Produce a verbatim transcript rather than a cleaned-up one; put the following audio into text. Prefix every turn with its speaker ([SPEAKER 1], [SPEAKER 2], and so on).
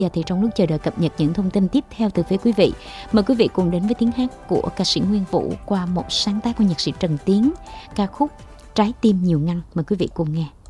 [SPEAKER 1] Giờ thì trong lúc chờ đợi cập nhật những thông tin tiếp theo từ phía quý vị, mời quý vị cùng đến với tiếng hát của ca sĩ Nguyên Vũ qua một sáng tác của nhạc sĩ Trần Tiến, ca khúc Trái tim nhiều ngăn. Mời quý vị cùng nghe.